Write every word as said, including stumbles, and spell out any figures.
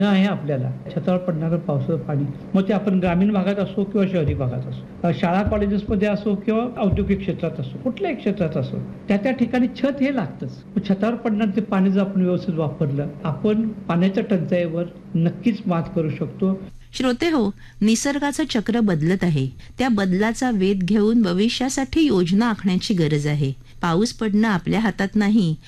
आहे आपल्याला छतावर पडणारं पावसाचं पाणी, मग ते आपण ग्रामीण भागात असो किंवा शहरी भागात असो, शाळा कॉलेजेसमध्ये असो किंवा औद्योगिक क्षेत्रात असो, कुठल्याही क्षेत्रात असो, त्या त्या ठिकाणी छत हे लागतंच. छतावर पडणारं ते पाणी जर आपण व्यवस्थित वापरलं, आपण पाण्याच्या टंचाईवर नक्कीच मात करू शकतो. श्रोते हो, निसर्गाचं चक्र बदलत आहे. त्या बदलाचा वेध घेऊन भविष्यासाठी योजना आखण्याची गरज आहे. पाऊस पडणं आपल्या हातात नाही,